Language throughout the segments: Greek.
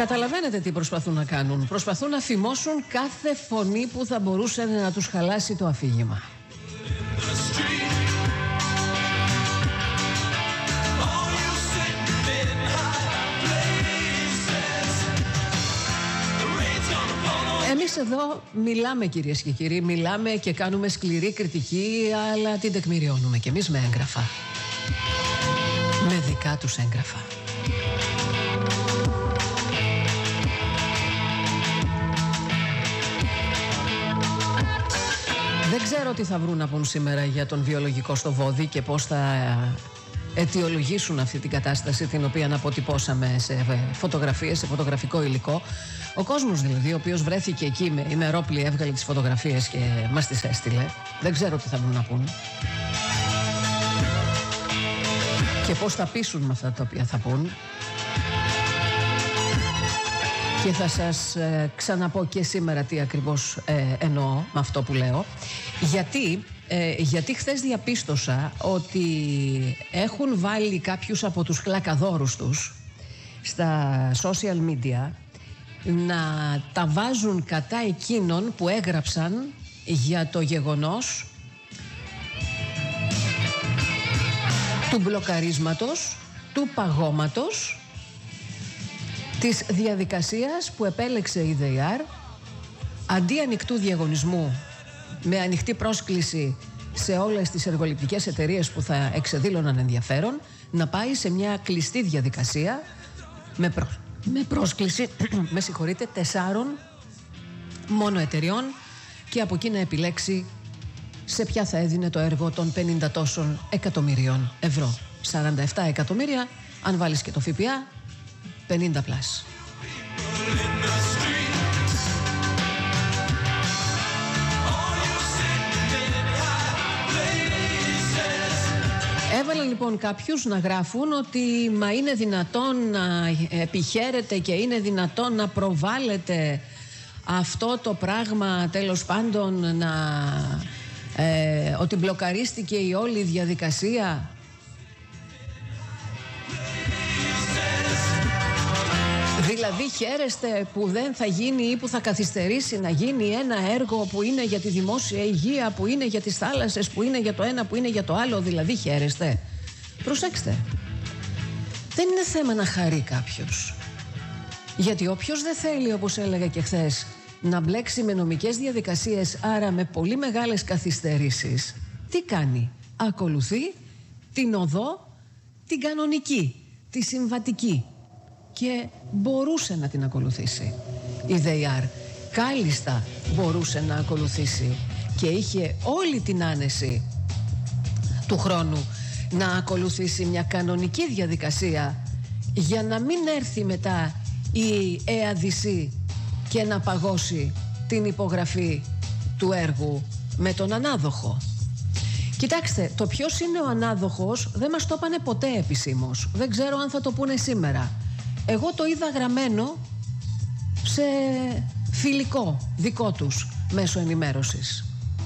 Καταλαβαίνετε τι προσπαθούν να κάνουν. Προσπαθούν να φημώσουν κάθε φωνή που θα μπορούσε να τους χαλάσει το αφήγημα. Εμείς εδώ μιλάμε, κυρίες και κύριοι, μιλάμε και κάνουμε σκληρή κριτική, αλλά την τεκμηριώνουμε και εμείς με έγγραφα. Με δικά τους έγγραφα. Δεν ξέρω τι θα βρουν να πούν σήμερα για τον βιολογικό στο Βόδι και πώς θα αιτιολογήσουν αυτή την κατάσταση την οποία αναποτυπώσαμε σε φωτογραφίες, σε φωτογραφικό υλικό. Ο κόσμος δηλαδή, ο οποίος βρέθηκε εκεί με ημερόπλη, έβγαλε τις φωτογραφίες και μας τις έστειλε. Δεν ξέρω τι θα βρουν να πούν. Και πώς θα πείσουν με αυτά τα οποία θα πούν. Και θα σας ξαναπώ και σήμερα τι ακριβώς εννοώ με αυτό που λέω. Γιατί χθες διαπίστωσα ότι έχουν βάλει κάποιους από τους κλακαδόρους τους στα social media να τα βάζουν κατά εκείνων που έγραψαν για το γεγονός του μπλοκαρίσματος, του παγώματος της διαδικασίας που επέλεξε η ΔΕΙΑΡ αντί ανοιχτού διαγωνισμού με ανοιχτή πρόσκληση σε όλες τις εργοληπτικές εταιρείες που θα εξεδήλωναν ενδιαφέρον, να πάει σε μια κλειστή διαδικασία με πρόσκληση 4 μόνο εταιρεών και από εκεί να επιλέξει σε ποια θα έδινε το έργο των 50 τόσων εκατομμυρίων ευρώ. 47 εκατομμύρια, αν βάλεις και το ΦΠΑ, 50 πλάς. Έβαλαν λοιπόν κάποιους να γράφουν ότι μα είναι δυνατόν να επιχαίρετε και είναι δυνατόν να προβάλλετε αυτό το πράγμα, τέλος πάντων ότι μπλοκαρίστηκε η όλη διαδικασία. Δηλαδή χαίρεστε που δεν θα γίνει ή που θα καθυστερήσει να γίνει ένα έργο που είναι για τη δημόσια υγεία, που είναι για τις θάλασσες, που είναι για το ένα, που είναι για το άλλο. Δηλαδή χαίρεστε. Προσέξτε. Δεν είναι θέμα να χαρεί κάποιος. Γιατί όποιος δεν θέλει, όπως έλεγα και χθες, να μπλέξει με νομικές διαδικασίες, άρα με πολύ μεγάλες καθυστερήσεις, τι κάνει? Ακολουθεί την οδό, την κανονική, τη συμβατική. Και μπορούσε να την ακολουθήσει η ΔΕΙΑΡ. Κάλλιστα μπορούσε να ακολουθήσει και είχε όλη την άνεση του χρόνου να ακολουθήσει μια κανονική διαδικασία για να μην έρθει μετά η ΕΑΔC και να παγώσει την υπογραφή του έργου με τον ανάδοχο. Κοιτάξτε, το ποιος είναι ο ανάδοχος δεν μας το είπανε ποτέ επισήμως. Δεν ξέρω αν θα το πούνε σήμερα. Εγώ το είδα γραμμένο σε φιλικό δικό τους μέσο ενημέρωσης.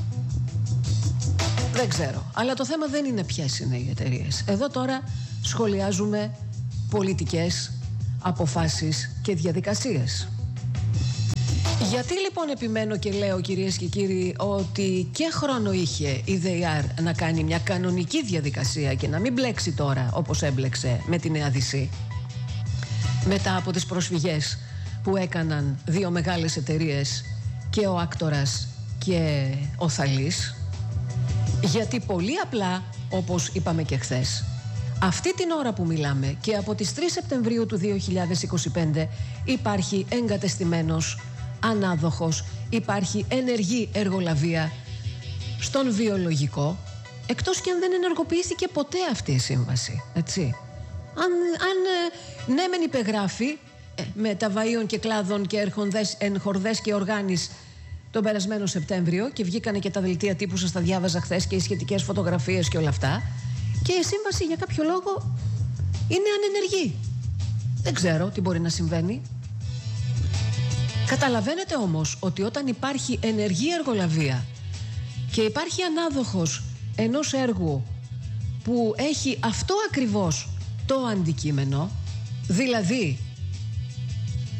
Δεν ξέρω. Αλλά το θέμα δεν είναι ποιες είναι οι εταιρείες. Εδώ τώρα σχολιάζουμε πολιτικές αποφάσεις και διαδικασίες. Γιατί λοιπόν επιμένω και λέω, κυρίες και κύριοι, ότι και χρόνο είχε η ΔΕΙΑΡ να κάνει μια κανονική διαδικασία και να μην μπλέξει τώρα όπως έμπλεξε με την ΕΑΔC μετά από τις προσφυγές που έκαναν 2 μεγάλες εταιρείες, και ο Άκτορας και ο Θαλής. Γιατί πολύ απλά, όπως είπαμε και χθες, αυτή την ώρα που μιλάμε και από τις 3 Σεπτεμβρίου του 2025 υπάρχει εγκατεστημένος ανάδοχος, υπάρχει ενεργή εργολαβία στον βιολογικό, εκτός και αν δεν ενεργοποιήθηκε ποτέ αυτή η σύμβαση, έτσι. Αν ναι μεν υπεγράφει με τα βαΐων και κλάδων και ενχορδές και οργάνης τον περασμένο Σεπτέμβριο και βγήκανε και τα δελτία τύπου, σας τα διάβαζα χθες, και οι σχετικές φωτογραφίες και όλα αυτά, και η σύμβαση για κάποιο λόγο είναι ανενεργή. Δεν ξέρω τι μπορεί να συμβαίνει. Καταλαβαίνετε όμως ότι όταν υπάρχει ενεργή εργολαβία και υπάρχει ανάδοχος ενός έργου που έχει αυτό ακριβώς το αντικείμενο, δηλαδή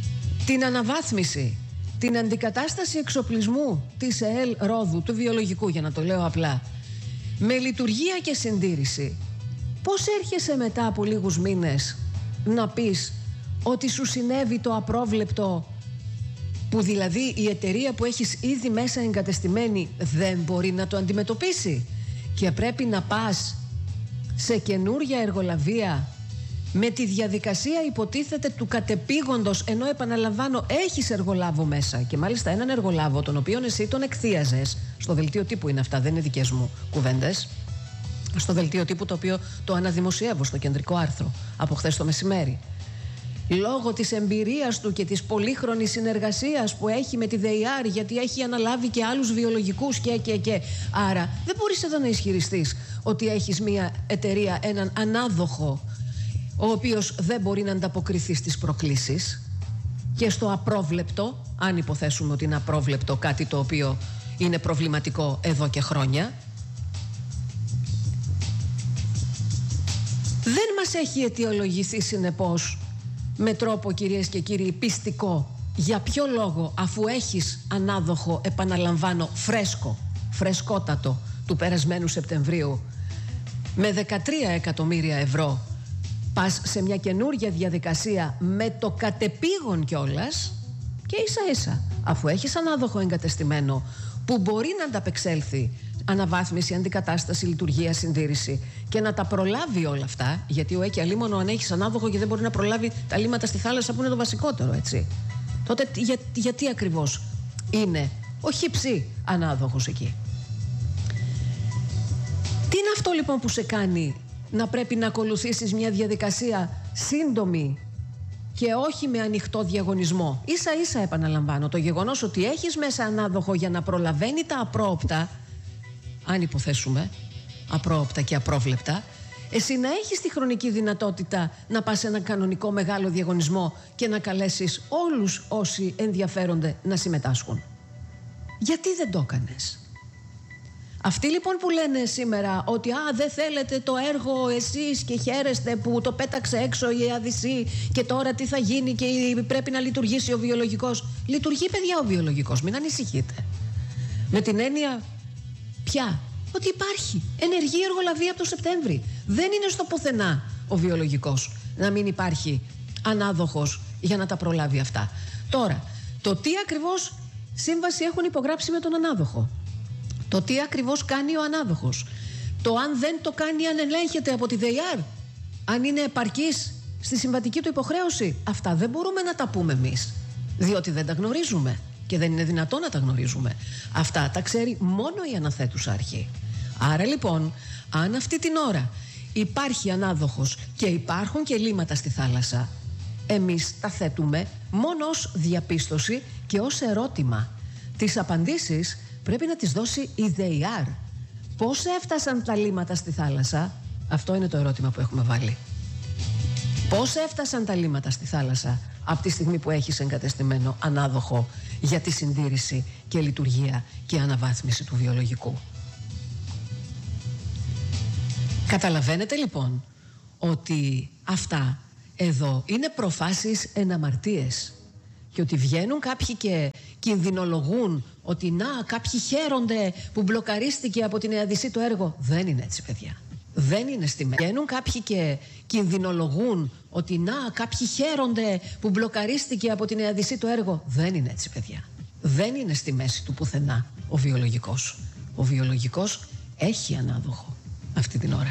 την αναβάθμιση, την αντικατάσταση εξοπλισμού της ΕΕΛ Ρόδου, του βιολογικού για να το λέω απλά, με λειτουργία και συντήρηση, πώς έρχεσαι μετά από λίγους μήνες να πεις ότι σου συνέβη το απρόβλεπτο, που δηλαδή η εταιρεία που έχεις ήδη μέσα εγκατεστημένη δεν μπορεί να το αντιμετωπίσει και πρέπει να πας σε καινούρια εργολαβία με τη διαδικασία υποτίθεται του κατεπήγοντος, ενώ επαναλαμβάνω έχεις εργολάβο μέσα και μάλιστα έναν εργολάβο τον οποίον εσύ τον εκθίαζες, στο δελτίο τύπου είναι αυτά, δεν είναι δικές μου κουβέντες, στο δελτίο τύπου το οποίο το αναδημοσιεύω στο κεντρικό άρθρο από χθες το μεσημέρι. Λόγω της εμπειρίας του και της πολύχρονης συνεργασίας που έχει με τη ΔΕΙΑΡ, γιατί έχει αναλάβει και άλλους βιολογικούς και. Άρα δεν μπορείς εδώ να ισχυριστείς ότι έχεις μια εταιρεία, έναν ανάδοχο, ο οποίος δεν μπορεί να ανταποκριθεί στις προκλήσεις και στο απρόβλεπτο, αν υποθέσουμε ότι είναι απρόβλεπτο κάτι το οποίο είναι προβληματικό εδώ και χρόνια. Δεν μας έχει αιτιολογηθεί συνεπώς με τρόπο, κυρίες και κύριοι, πιστικό, για ποιο λόγο, αφού έχεις ανάδοχο, επαναλαμβάνω, φρεσκότατο του περασμένου Σεπτεμβρίου, με 13 εκατομμύρια ευρώ, πας σε μια καινούρια διαδικασία με το κατεπήγον κιόλας και ίσα-ίσα, αφού έχεις ανάδοχο εγκατεστημένο που μπορεί να ανταπεξέλθει αναβάθμιση, αντικατάσταση, λειτουργία, συντήρηση και να τα προλάβει όλα αυτά, γιατί ο ΕΚΙ αλίμονο αν έχεις ανάδοχο και δεν μπορεί να προλάβει τα λίμματα στη θάλασσα που είναι το βασικότερο, έτσι. Τότε γιατί ακριβώς είναι ο χυψή ανάδοχος εκεί? Τι είναι αυτό λοιπόν που σε κάνει να πρέπει να ακολουθήσεις μια διαδικασία σύντομη και όχι με ανοιχτό διαγωνισμό? Ίσα-ίσα επαναλαμβάνω, το γεγονός ότι έχεις μέσα ανάδοχο για να προλαβαίνει τα απρόοπτα, αν υποθέσουμε απρόοπτα και απρόβλεπτα, εσύ να έχεις τη χρονική δυνατότητα να πας σε ένα κανονικό μεγάλο διαγωνισμό και να καλέσεις όλους όσοι ενδιαφέρονται να συμμετάσχουν. Γιατί δεν το έκανες? Αυτοί λοιπόν που λένε σήμερα ότι δεν θέλετε το έργο εσείς και χαίρεστε που το πέταξε έξω η ΑΔΣ και τώρα τι θα γίνει και πρέπει να λειτουργήσει ο βιολογικός. Λειτουργεί, παιδιά, ο βιολογικός, μην ανησυχείτε. Με την έννοια ποια? Ότι υπάρχει ενεργή εργολαβία από το Σεπτέμβρη. Δεν είναι στο πουθενά ο βιολογικός να μην υπάρχει ανάδοχος για να τα προλάβει αυτά. Τώρα, το τι ακριβώς σύμβαση έχουν υπογράψει με τον ανάδοχο, το τι ακριβώς κάνει ο ανάδοχος, το αν δεν το κάνει, αν ελέγχεται από τη ΔΕΙΑΡ, αν είναι επαρκής στη συμβατική του υποχρέωση, αυτά δεν μπορούμε να τα πούμε εμείς, διότι δεν τα γνωρίζουμε και δεν είναι δυνατόν να τα γνωρίζουμε. Αυτά τα ξέρει μόνο η αναθέτουσα αρχή. Άρα λοιπόν, αν αυτή την ώρα υπάρχει ανάδοχος και υπάρχουν και λίμματα στη θάλασσα, εμείς τα θέτουμε μόνο ως διαπίστωση και ως ερώτημα. Τις απαντήσεις πρέπει να τις δώσει η ΔΕΙΑΡ. Πώς έφτασαν τα λίμματα στη θάλασσα? Αυτό είναι το ερώτημα που έχουμε βάλει. Πώς έφτασαν τα λίμματα στη θάλασσα από τη στιγμή που έχεις εγκατεστημένο ανάδοχο για τη συντήρηση και λειτουργία και αναβάθμιση του βιολογικού? Καταλαβαίνετε λοιπόν ότι αυτά εδώ είναι προφάσεις εναμαρτίες και ότι βγαίνουν κάποιοι και κινδυνολογούν ότι κάποιοι χαίρονται που μπλοκαρίστηκε από την ΕΑΔΣ το έργο. Δεν είναι έτσι, παιδιά. Δεν είναι στη μέση. Βγαίνουν κάποιοι και κινδυνολογούν ότι κάποιοι χαίρονται που μπλοκαρίστηκε από την ΕΑΔΣ το έργο. Δεν είναι έτσι, παιδιά. Δεν είναι στη μέση του πουθενά ο βιολογικός. Ο βιολογικός έχει ανάδοχο αυτή την ώρα.